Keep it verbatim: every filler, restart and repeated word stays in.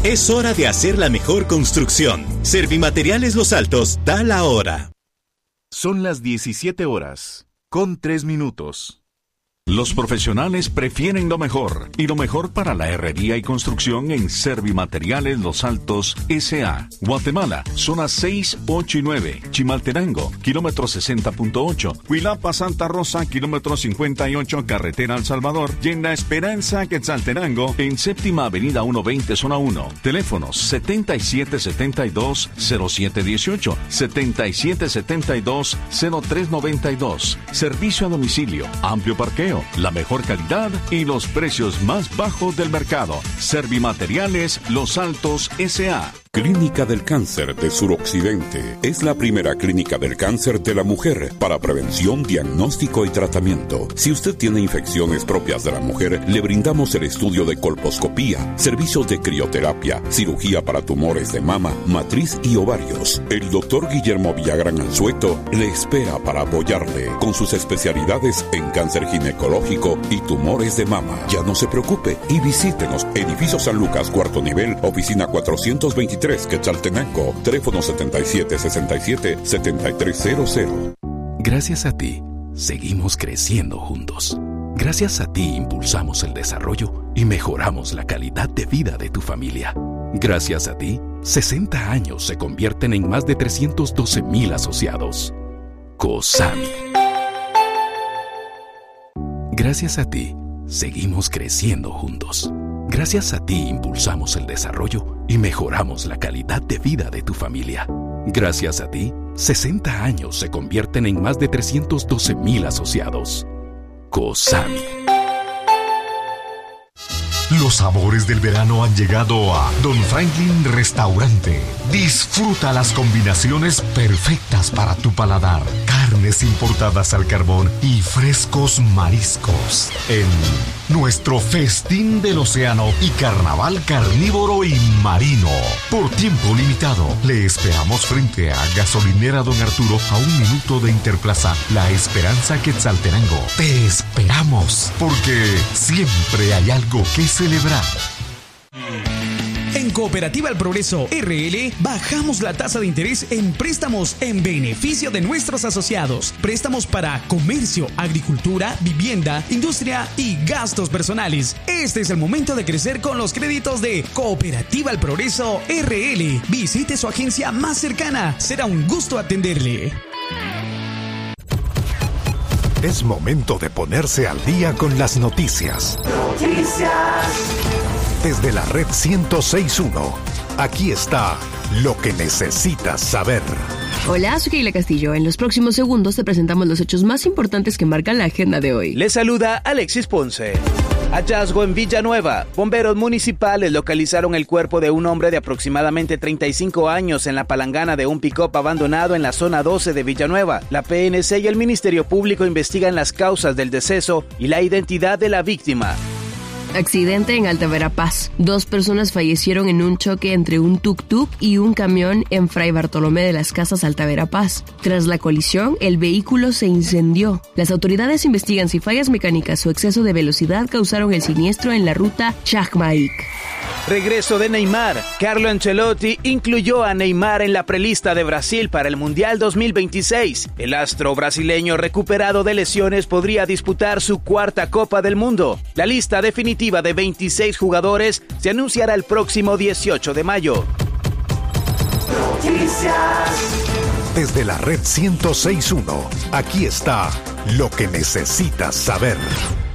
Es hora de hacer la mejor construcción. Servimateriales Los Altos da la hora. Son las diecisiete horas, con tres minutos. Los profesionales prefieren lo mejor, y lo mejor para la herrería y construcción en Servimateriales Los Altos S A Guatemala, zonas seis, ocho y nueve. Chimaltenango, kilómetro sesenta punto ocho. Huilapa, Santa Rosa, kilómetro cincuenta y ocho, carretera El Salvador. Y en La Esperanza, Quetzaltenango, en séptima avenida ciento veinte, zona uno. Teléfonos setenta y siete setenta y dos, cero siete dieciocho, setenta y siete setenta y dos, cero tres noventa y dos. Servicio a domicilio, amplio parqueo, la mejor calidad y los precios más bajos del mercado. Servimateriales Los Altos S A Clínica del Cáncer de Suroccidente es la primera clínica del cáncer de la mujer para prevención, diagnóstico y tratamiento. Si usted tiene infecciones propias de la mujer, le brindamos el estudio de colposcopía, servicios de crioterapia, cirugía para tumores de mama, matriz y ovarios. El doctor Guillermo Villagrán Anzueto le espera para apoyarle con sus especialidades en cáncer ginecológico y tumores de mama. Ya no se preocupe y visítenos. Edificio San Lucas, cuarto nivel, oficina cuatrocientos veintitrés, Quetzaltenango, teléfono setenta y siete sesenta y siete, setenta y tres cero cero. Gracias a ti, seguimos creciendo juntos. Gracias a ti impulsamos el desarrollo y mejoramos la calidad de vida de tu familia. Gracias a ti, sesenta años se convierten en más de trescientos doce mil asociados. COSAMI. Gracias a ti, seguimos creciendo juntos. Gracias a ti impulsamos el desarrollo y mejoramos la calidad de vida de tu familia. Gracias a ti, sesenta años se convierten en más de trescientos doce mil asociados. COSAMI. Los sabores del verano han llegado a Don Franklin Restaurante. Disfruta las combinaciones perfectas para tu paladar. Carnes importadas al carbón y frescos mariscos. En nuestro festín del océano y carnaval carnívoro y marino. Por tiempo limitado, le esperamos frente a Gasolinera Don Arturo a un minuto de Interplaza La Esperanza Quetzaltenango. Te esperamos, porque siempre hay algo que celebrar. En Cooperativa El Progreso R L bajamos la tasa de interés en préstamos en beneficio de nuestros asociados. Préstamos para comercio, agricultura, vivienda, industria y gastos personales. Este es el momento de crecer con los créditos de Cooperativa El Progreso R L. Visite su agencia más cercana. Será un gusto atenderle. Es momento de ponerse al día con las noticias. Noticias. Desde la red ciento seis punto uno, aquí está lo que necesitas saber. Hola, soy Keila Castillo. En los próximos segundos te presentamos los hechos más importantes que marcan la agenda de hoy. Les saluda Alexis Ponce. Hallazgo en Villanueva. Bomberos municipales localizaron el cuerpo de un hombre de aproximadamente treinta y cinco años en la palangana de un pick-up abandonado en la zona doce de Villanueva. La P N C y el Ministerio Público investigan las causas del deceso y la identidad de la víctima. Accidente en Alta Verapaz. Dos personas fallecieron en un choque entre un tuk-tuk y un camión en Fray Bartolomé de las Casas, Alta Verapaz. Tras la colisión, el vehículo se incendió. Las autoridades investigan si fallas mecánicas o exceso de velocidad causaron el siniestro en la ruta Chacmaíc. Regreso de Neymar. Carlo Ancelotti incluyó a Neymar en la prelista de Brasil para el Mundial dos mil veintiséis. El astro brasileño recuperado de lesiones podría disputar su cuarta Copa del Mundo. La lista definitiva de veintiséis jugadores se anunciará el próximo dieciocho de mayo. Noticias. Desde la red ciento seis punto uno, aquí está lo que necesitas saber.